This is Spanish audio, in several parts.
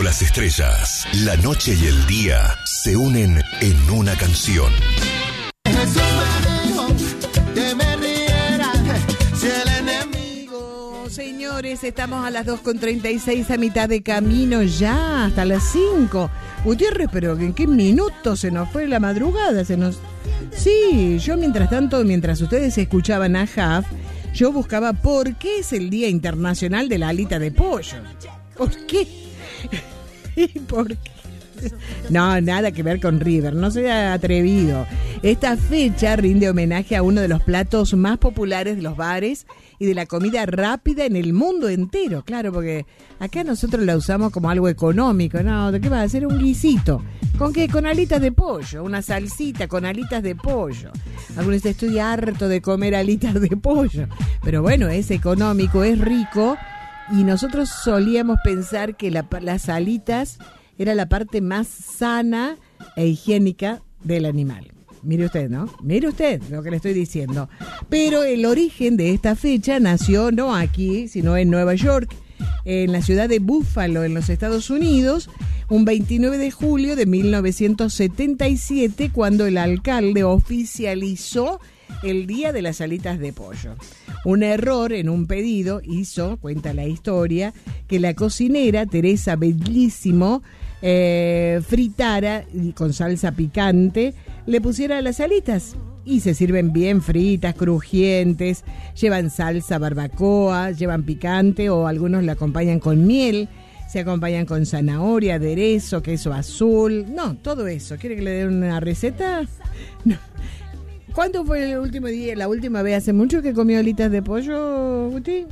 las estrellas, la noche y el día se unen en una canción. Jesús me dijo que me riera si el enemigo. Señores, estamos a las 2:36, a mitad de camino ya, hasta las 5. Gutiérrez, pero ¿en qué minuto se nos fue la madrugada? Sí, yo mientras tanto, mientras ustedes escuchaban a Jaf, yo buscaba por qué es el Día Internacional de la Alita de Pollo. ¿Por qué? ¿Por qué? No, nada que ver con River, no sea atrevido. Esta fecha rinde homenaje a uno de los platos más populares de los bares y de la comida rápida en el mundo entero. Claro, porque acá nosotros la usamos como algo económico. No, ¿de qué va a ser? Un guisito. ¿Con qué? Con alitas de pollo, una salsita con alitas de pollo. Algunos dicen, estoy harto de comer alitas de pollo. Pero bueno, es económico, es rico. Y nosotros solíamos pensar que las alitas era la parte más sana e higiénica del animal. Mire usted, ¿no? Mire usted lo que le estoy diciendo. Pero el origen de esta fecha nació no aquí, sino en Nueva York, en la ciudad de Buffalo, en los Estados Unidos, un 29 de julio de 1977, cuando el alcalde oficializó el Día de las Alitas de Pollo. Un error en un pedido hizo, cuenta la historia, que la cocinera Teresa Bellísimo fritara y con salsa picante, le pusiera las alitas y se sirven bien fritas, crujientes, llevan salsa barbacoa, llevan picante o algunos la acompañan con miel, se acompañan con zanahoria, aderezo, queso azul, no, todo eso. ¿Quiere que le dé una receta? No. ¿Cuándo fue el último día, la última vez? ¿Hace mucho que comió alitas de pollo, Guti?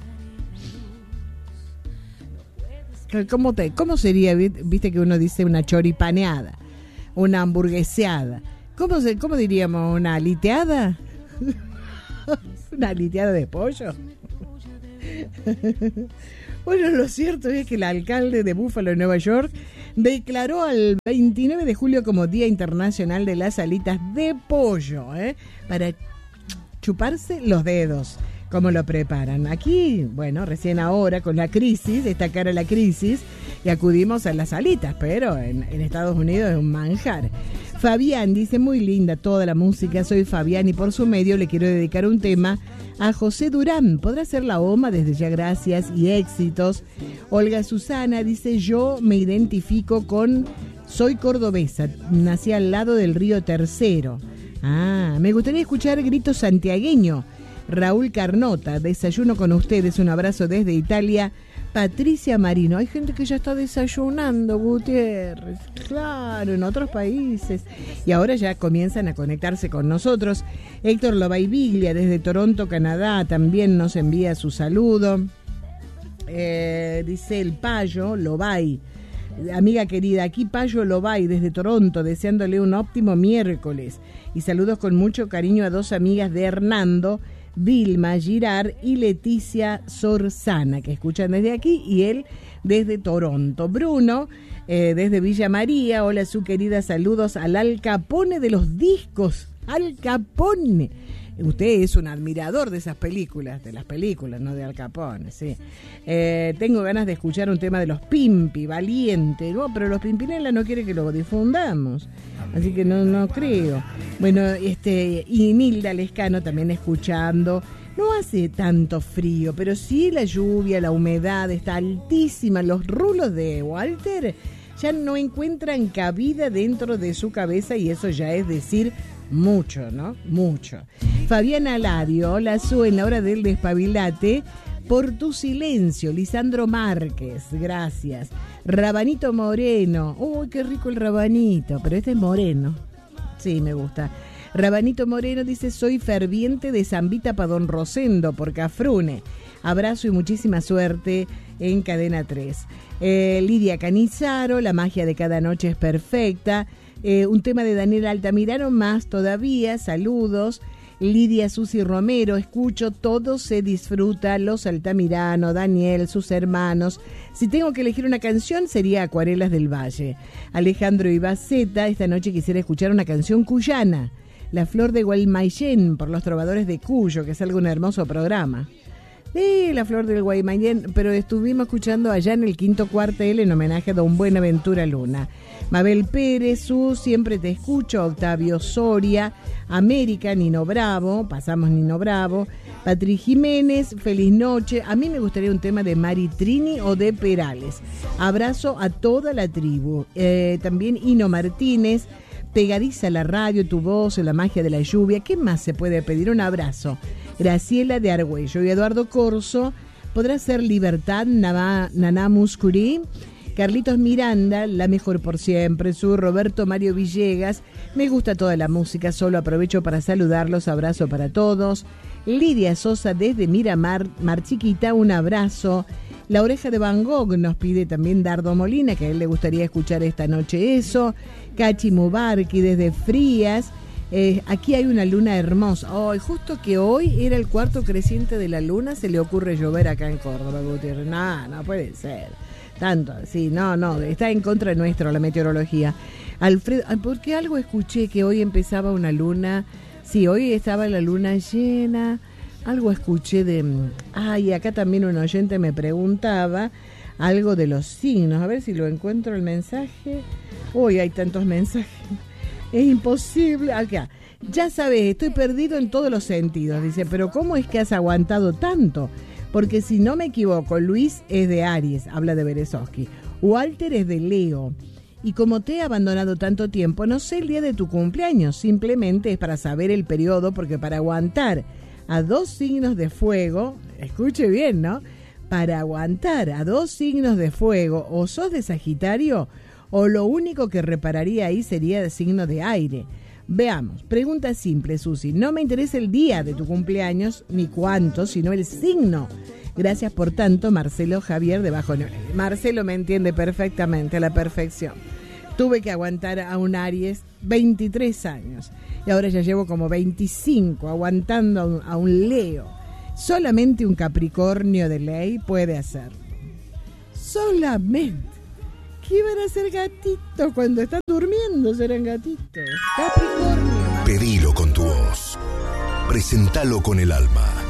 ¿Cómo sería? Viste que uno dice una choripaneada, una hamburgueseada. ¿Cómo diríamos? ¿Una aliteada? ¿Una aliteada de pollo? Bueno, lo cierto es que el alcalde de Buffalo, en Nueva York, declaró al 29 de julio como Día Internacional de las Alitas de Pollo, para chuparse los dedos. ¿Cómo lo preparan? Aquí, bueno, recién ahora con la crisis, esta cara la crisis, y acudimos a las alitas, pero en Estados Unidos es un manjar. Fabián dice, muy linda toda la música, soy Fabián y por su medio le quiero dedicar un tema a José Durán. ¿Podrá ser la OMA? Desde ya gracias y éxitos. Olga Susana dice, yo me identifico con, soy cordobesa, nací al lado del río Tercero. Me gustaría escuchar Grito Santiagueño. Raúl Carnota, desayuno con ustedes, un abrazo desde Italia. Patricia Marino, hay gente que ya está desayunando, Gutiérrez, claro, en otros países, y ahora ya comienzan a conectarse con nosotros. Héctor Lobay Biglia, desde Toronto, Canadá, también nos envía su saludo. Dice el Payo Lobay, amiga querida, aquí Payo Lobay desde Toronto, deseándole un óptimo miércoles, y saludos con mucho cariño a dos amigas de Hernando, Vilma Girard y Leticia Sorzana, que escuchan desde aquí, y él desde Toronto. Bruno, desde Villa María, hola su querida, saludos al Al Capone de los discos, Al Capone. Usted es un admirador de esas películas, no de Al Capone, sí. Tengo ganas de escuchar un tema de los Pimpi, Valiente, ¿no? Pero los Pimpinela no quiere que lo difundamos, así que no creo. Bueno, y Nilda Lescano también escuchando. No hace tanto frío, pero sí la lluvia, la humedad está altísima. Los rulos de Walter ya no encuentran cabida dentro de su cabeza y eso ya es decir mucho, ¿no? Mucho. Fabiana Ladio, hola Su, en la hora del despabilate, por tu silencio. Lisandro Márquez, gracias. Rabanito Moreno, uy, qué rico el rabanito, pero este es moreno. Sí, me gusta. Rabanito Moreno dice, soy ferviente de Zambita para Don Rosendo por Cafrune. Abrazo y muchísima suerte en Cadena 3. Lidia Canizaro, la magia de cada noche es perfecta. Un tema de Daniel Altamirano más todavía, saludos. Lidia Susi Romero, escucho, todo se disfruta, los Altamirano, Daniel, sus hermanos. Si tengo que elegir una canción sería Acuarelas del Valle. Alejandro Ibaceta, esta noche quisiera escuchar una canción cuyana, La Flor de Gualmaillén, por los Trovadores de Cuyo, que salga un hermoso programa. Sí, la flor del Guaymallén, pero estuvimos escuchando allá en el quinto cuartel en homenaje a don Buenaventura Luna. Mabel Pérez, siempre te escucho, Octavio Soria, América, Nino Bravo, pasamos Nino Bravo, Patri Jiménez, feliz noche. A mí me gustaría un tema de Mari Trini o de Perales. Abrazo a toda la tribu. También Hino Martínez, pegadiza la radio, tu voz, la magia de la lluvia. ¿Qué más se puede pedir? Un abrazo. Graciela de Argüello y Eduardo Corso. Podrá ser Libertad, Naná Muscuri. Carlitos Miranda, la mejor por siempre. Su Roberto Mario Villegas. Me gusta toda la música, solo aprovecho para saludarlos. Abrazo para todos. Lidia Sosa desde Miramar, Mar Chiquita, un abrazo. La Oreja de Van Gogh nos pide también Dardo Molina, que a él le gustaría escuchar esta noche eso. Cachi Mubarki desde Frías. Aquí hay una luna hermosa. Justo que hoy era el cuarto creciente de la luna, se le ocurre llover acá en Córdoba, Gutiérrez. No puede ser. Tanto, sí, no, está en contra nuestro la meteorología. Alfredo, porque algo escuché que hoy empezaba una luna, sí, hoy estaba la luna llena, algo escuché de... acá también un oyente me preguntaba algo de los signos, a ver si lo encuentro el mensaje. Hay tantos mensajes, es imposible. Acá, ya sabes, estoy perdido en todos los sentidos, dice, pero ¿cómo es que has aguantado tanto? Porque si no me equivoco, Luis es de Aries, habla de Berezovsky. Walter es de Leo. Y como te he abandonado tanto tiempo, no sé el día de tu cumpleaños. Simplemente es para saber el periodo, porque para aguantar a 2 signos de fuego, escuche bien, ¿no? Para aguantar a 2 signos de fuego, o sos de Sagitario, o lo único que repararía ahí sería de signo de aire. Veamos, pregunta simple, Susi. No me interesa el día de tu cumpleaños, ni cuánto, sino el signo. Gracias por tanto, Marcelo Javier de Bajo Nivel. Marcelo me entiende perfectamente, a la perfección. Tuve que aguantar a un Aries 23 años. Y ahora ya llevo como 25 aguantando a un Leo. Solamente un Capricornio de ley puede hacerlo. Solamente. ¿Qué van a hacer gatitos cuando están durmiendo? Serán gatitos. Capricornio. Pedilo con tu voz. Presentalo con el alma.